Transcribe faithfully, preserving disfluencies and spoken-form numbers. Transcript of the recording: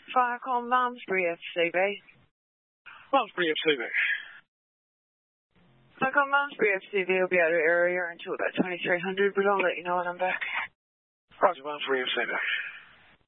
Fire call Malmesbury F C base. Malmesbury F C base. Fire call Malmesbury F C B will be out of the area until about twenty-three hundred, but I'll let you know when I'm back. Roger, Malmesbury F C base.